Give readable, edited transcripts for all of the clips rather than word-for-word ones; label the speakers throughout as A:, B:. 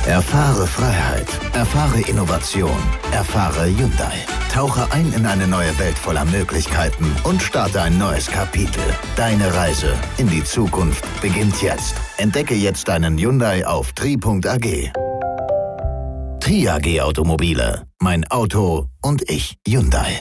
A: Erfahre Freiheit, erfahre Innovation, erfahre Hyundai. Tauche ein in eine neue Welt voller Möglichkeiten und starte ein neues Kapitel. Deine Reise in die Zukunft beginnt jetzt. Entdecke jetzt deinen Hyundai auf tri.ag. Tri.ag Automobile. Mein Auto und ich. Hyundai.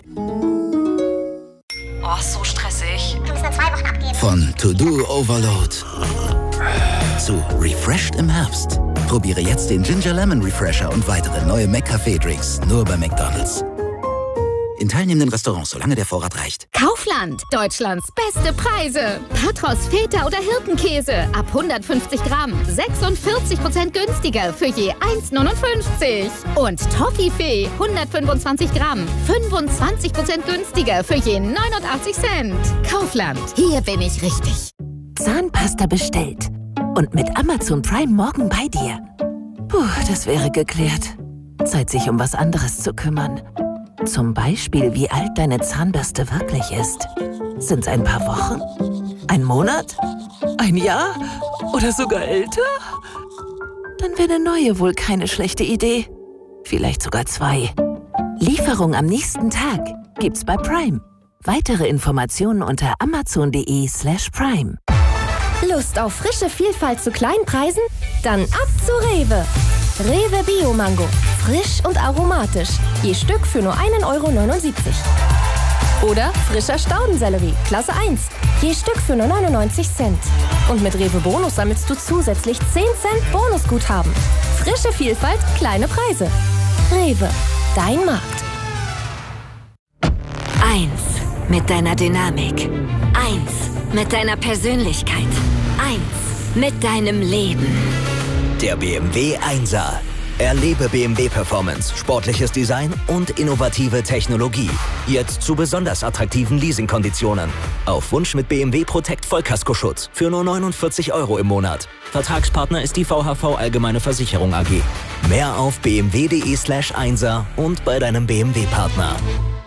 B: Oh, so stressig.
C: Du musst nur 2 Wochen abgeben.
D: Von To-Do Overload zu Refreshed im Herbst. Probiere jetzt den Ginger Lemon Refresher und weitere neue McCafé-Drinks nur bei McDonald's. In teilnehmenden Restaurants, solange der Vorrat reicht.
E: Kaufland, Deutschlands beste Preise. Patros, Feta oder Hirtenkäse ab 150 Gramm. 46% günstiger für je 1,59. Und Toffifee, 125 Gramm. 25% günstiger für je 89 Cent. Kaufland, hier bin ich richtig.
F: Zahnpasta bestellt. Und mit Amazon Prime morgen bei dir. Puh, das wäre geklärt. Zeit, sich um was anderes zu kümmern. Zum Beispiel, wie alt deine Zahnbürste wirklich ist. Sind's ein paar Wochen? Ein Monat? Ein Jahr? Oder sogar älter? Dann wäre eine neue wohl keine schlechte Idee. Vielleicht sogar 2. Lieferung am nächsten Tag gibt's bei Prime. Weitere Informationen unter amazon.de/prime.
G: Lust auf frische Vielfalt zu kleinen Preisen? Dann ab zu Rewe. Rewe Bio-Mango. Frisch und aromatisch. Je Stück für nur 1,79 €. Oder frischer Staudensellerie, Klasse 1. Je Stück für nur 99 Cent. Und mit Rewe Bonus sammelst du zusätzlich 10 Cent Bonusguthaben. Frische Vielfalt, kleine Preise. Rewe, dein Markt.
H: 1 mit deiner Dynamik. 1 mit deiner Persönlichkeit. 1 mit deinem Leben.
D: Der BMW 1er. Erlebe BMW Performance, sportliches Design und innovative Technologie. Jetzt zu besonders attraktiven Leasingkonditionen. Auf Wunsch mit BMW Protect Vollkaskoschutz für nur 49 € im Monat. Vertragspartner ist die VHV Allgemeine Versicherung AG. Mehr auf bmw.de/1er und bei deinem BMW-Partner.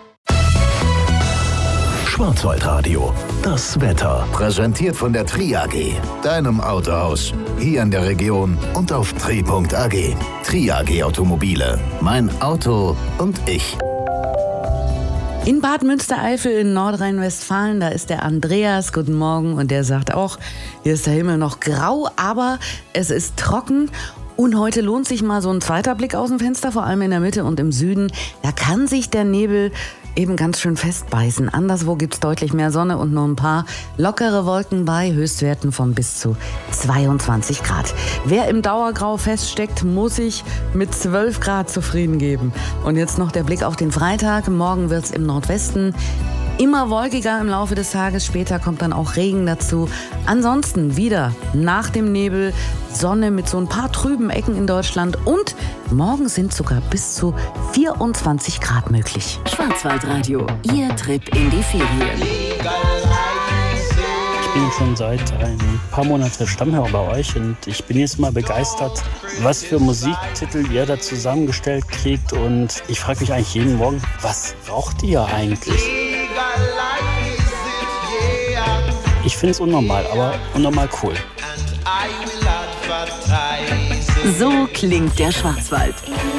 A: Schwarzwaldradio. Das Wetter. Präsentiert von der Tri.ag. Deinem Autohaus. Hier in der Region und auf tri.ag. Tri.ag Automobile. Mein Auto und ich.
I: In Bad Münstereifel in Nordrhein-Westfalen, da ist der Andreas. Guten Morgen. Und der sagt auch, hier ist der Himmel noch grau, aber es ist trocken. Und heute lohnt sich mal so ein zweiter Blick aus dem Fenster, vor allem in der Mitte und im Süden. Da kann sich der Nebel eben ganz schön festbeißen. Anderswo gibt's deutlich mehr Sonne und nur ein paar lockere Wolken bei Höchstwerten von bis zu 22 Grad. Wer im Dauergrau feststeckt, muss sich mit 12 Grad zufrieden geben. Und jetzt noch der Blick auf den Freitag. Morgen wird's im Nordwesten immer wolkiger im Laufe des Tages. Später kommt dann auch Regen dazu. Ansonsten wieder nach dem Nebel Sonne mit so ein paar trüben Ecken in Deutschland. Und morgen sind sogar bis zu 24 Grad möglich.
F: Schwarzwaldradio, Ihr Trip in die Ferien.
J: Ich bin schon seit ein paar Monaten Stammhörer bei euch und ich bin jetzt mal begeistert, was für Musiktitel ihr da zusammengestellt kriegt. Und ich frage mich eigentlich jeden Morgen, was raucht ihr eigentlich? Ich finde es unnormal, aber unnormal cool.
F: So klingt der Schwarzwald.